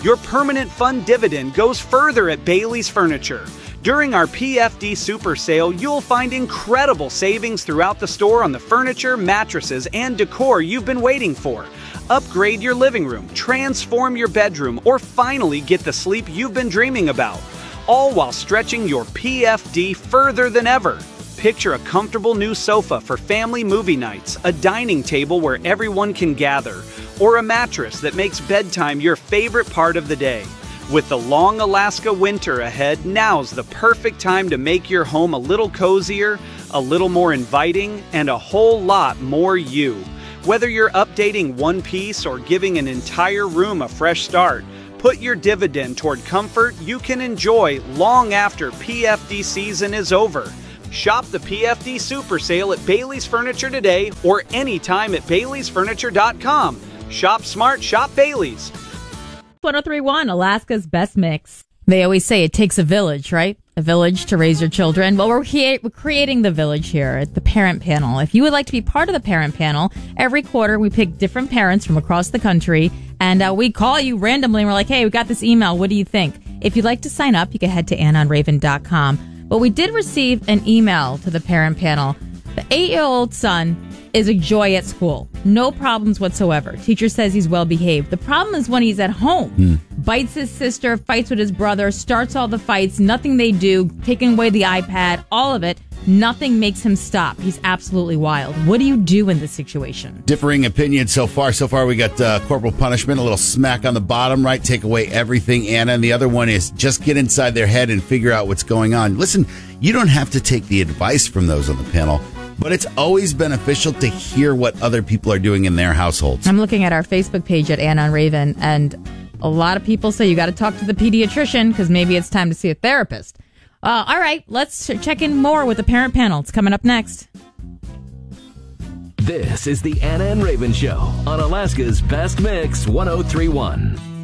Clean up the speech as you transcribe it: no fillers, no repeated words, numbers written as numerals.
Your permanent fund dividend goes further at Bailey's Furniture. During our PFD Super Sale, you'll find incredible savings throughout the store on the furniture, mattresses, and decor you've been waiting for. Upgrade your living room, transform your bedroom, or finally get the sleep you've been dreaming about. All while stretching your PFD further than ever. Picture a comfortable new sofa for family movie nights, a dining table where everyone can gather, or a mattress that makes bedtime your favorite part of the day. With the long Alaska winter ahead, now's the perfect time to make your home a little cozier, a little more inviting, and a whole lot more you. Whether you're updating one piece or giving an entire room a fresh start, put your dividend toward comfort you can enjoy long after PFD season is over. Shop the PFD Super Sale at Bailey's Furniture today or anytime at Bailey'sFurniture.com. Shop smart, shop Bailey's. 1031, Alaska's best mix. They always say it takes a village, right? A village to raise your children. Well, we're creating the village here at the Parent Panel. If you would like to be part of the Parent Panel, every quarter we pick different parents from across the country, and we call you randomly, and we're like, hey, we got this email. What do you think? If you'd like to sign up, you can head to AnnOnRaven.com. But we did receive an email to the Parent Panel. The 8-year-old son is a joy at school. No problems whatsoever. Teacher says he's well behaved. The problem is when he's at home. Bites his sister, fights with his brother, starts all the fights, nothing they do, taking away the iPad, all of it. Nothing makes him stop. He's absolutely wild. What do you do in this situation? Differing opinions so far. So far, we got corporal punishment, a little smack on the bottom, right? Take away everything, Anna. And the other one is just get inside their head and figure out what's going on. Listen, you don't have to take the advice from those on the panel, but it's always beneficial to hear what other people are doing in their households. I'm looking at our Facebook page at Anna on Raven, and a lot of people say you got to talk to the pediatrician because maybe it's time to see a therapist. All right, let's check in more with the Parent Panel. It's coming up next. This is the Anna and Raven Show on Alaska's Best Mix 1031.